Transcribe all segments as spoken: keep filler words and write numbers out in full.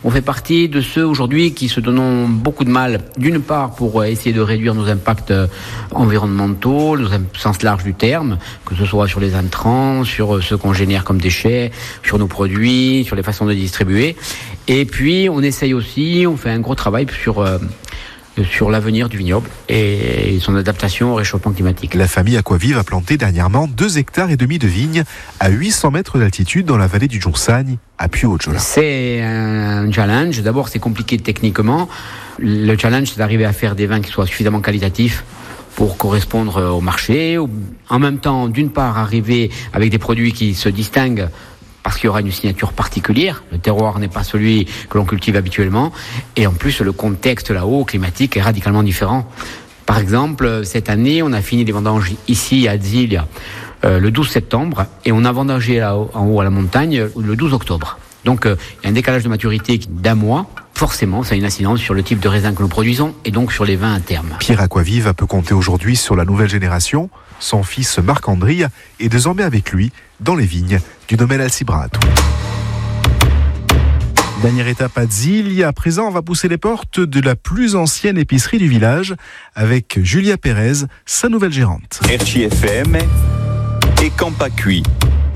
On fait partie de ceux aujourd'hui qui se donnent beaucoup de mal, d'une part pour essayer de réduire nos impacts environnementaux, au sens large du terme, que ce soit sur les intrants, sur ce qu'on génère comme déchets, sur nos produits, sur les façons de distribuer. Et puis on essaye aussi, on fait un gros travail sur... Euh, sur l'avenir du vignoble et son adaptation au réchauffement climatique. La famille Aquavive a planté dernièrement deux hectares et demi de vignes à huit cents mètres d'altitude dans la vallée du Djoursagne, à Puy-au-Djola. C'est un challenge. D'abord, c'est compliqué techniquement. Le challenge, c'est d'arriver à faire des vins qui soient suffisamment qualitatifs pour correspondre au marché. En même temps, d'une part, arriver avec des produits qui se distinguent parce qu'il y aura une signature particulière. Le terroir n'est pas celui que l'on cultive habituellement. Et en plus, le contexte là-haut, climatique, est radicalement différent. Par exemple, cette année, on a fini les vendanges ici à Dzil euh, le douze septembre et on a vendangé là-haut, en haut à la montagne, le douze octobre. Donc, euh, il y a un décalage de maturité d'un mois. Forcément, ça a une incidence sur le type de raisin que nous produisons et donc sur les vins à terme. Pierre Aquavive peut compter aujourd'hui sur la nouvelle génération. Son fils Marc-André est désormais avec lui dans les vignes du domaine Alcibrato. Dernière étape à Dzil. À présent, on va pousser les portes de la plus ancienne épicerie du village avec Julia Pérez, sa nouvelle gérante. R C F M et Campacui.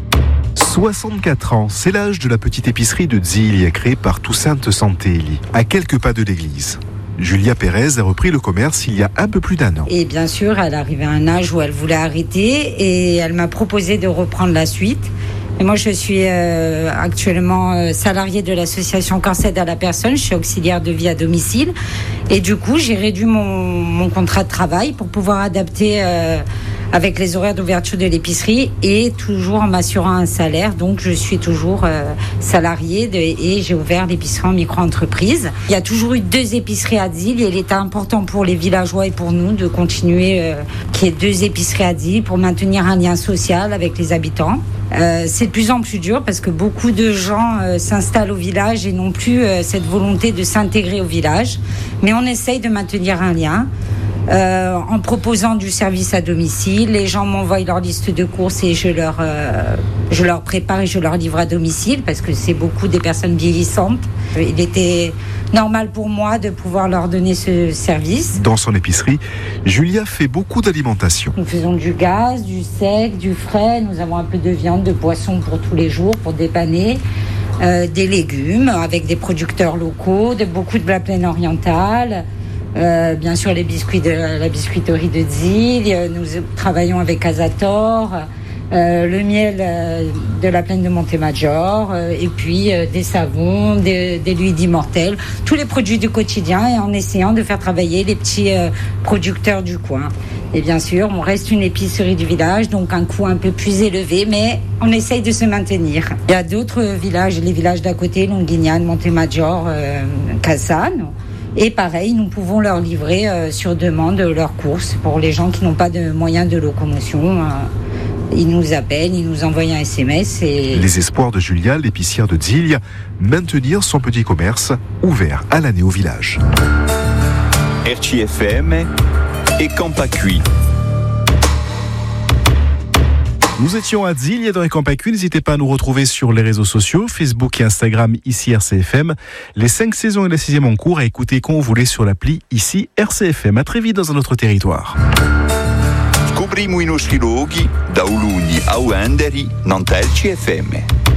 soixante-quatre ans, c'est l'âge de la petite épicerie de Dzil, créée par Toussaint Santéli, à quelques pas de l'église. Julia Pérez a repris le commerce il y a un peu plus d'un an. Et bien sûr, elle arrivait à un âge où elle voulait arrêter et elle m'a proposé de reprendre la suite. Et moi, je suis euh, actuellement euh, salariée de l'association Cancer à la personne. Je suis auxiliaire de vie à domicile. Et du coup, j'ai réduit mon, mon contrat de travail pour pouvoir adapter euh, avec les horaires d'ouverture de l'épicerie et toujours en m'assurant un salaire. Donc, je suis toujours euh, salariée de, et j'ai ouvert l'épicerie en micro-entreprise. Il y a toujours eu deux épiceries à Dzil et il était important pour les villageois et pour nous de continuer euh, qu'il y ait deux épiceries à Dzil pour maintenir un lien social avec les habitants. Euh, c'est de plus en plus dur parce que beaucoup de gens euh, s'installent au village et n'ont plus euh, cette volonté de s'intégrer au village. Mais on essaye de maintenir un lien euh, en proposant du service à domicile. Les gens m'envoient leur liste de courses et je leur, euh, je leur prépare et je leur livre à domicile parce que c'est beaucoup des personnes vieillissantes. Il était normal pour moi de pouvoir leur donner ce service. Dans son épicerie, Julia fait beaucoup d'alimentation. Nous faisons du gaz, du sec, du frais. Nous avons un peu de viande, de poisson pour tous les jours, pour dépanner. Euh, des légumes avec des producteurs locaux, de, beaucoup de la plaine orientale. Euh, bien sûr, les biscuits de la biscuiterie de Dzil. Nous travaillons avec Azator. Euh, le miel euh, de la plaine de Montémajor, euh, et puis euh, des savons, des, des huiles immortelles, tous les produits du quotidien, et en essayant de faire travailler les petits euh, producteurs du coin. Et bien sûr, on reste une épicerie du village, donc un coût un peu plus élevé, mais on essaye de se maintenir. Il y a d'autres villages, les villages d'à côté, Longuignane, Montémajor, euh, Cassano. Et pareil, nous pouvons leur livrer euh, sur demande leurs courses pour les gens qui n'ont pas de moyens de locomotion. Euh, Ils nous appellent, ils nous envoient un S M S. Et... Les espoirs de Julia, l'épicière de Dzil, maintenir son petit commerce ouvert à l'année au village. R C F M et Campacui. Nous étions à Dzil, dans les Campacui. N'hésitez pas à nous retrouver sur les réseaux sociaux, Facebook et Instagram, ici R C F M. Les cinq saisons et la sixième en cours à écouter quand vous voulez sur l'appli ici R C F M. À très vite dans un autre territoire. Scopriamo i nostri luoghi da Ulugni a Uenderi, non L C F M.